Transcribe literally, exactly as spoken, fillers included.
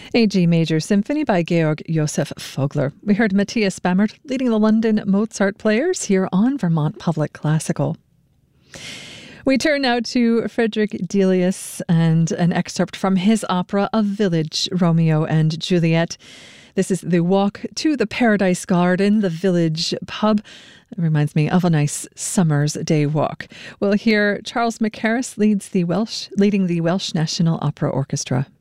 A G Major Symphony by Georg Joseph Vogler. We heard Matthias Bammert leading the London Mozart Players here on Vermont Public Classical. We turn now to Frederick Delius and an excerpt from his opera A Village, Romeo and Juliet. This is the walk to the Paradise Garden, the village pub. It reminds me of a nice summer's day walk. We'll hear Charles Mackerras leads the Welsh, leading the Welsh National Opera Orchestra.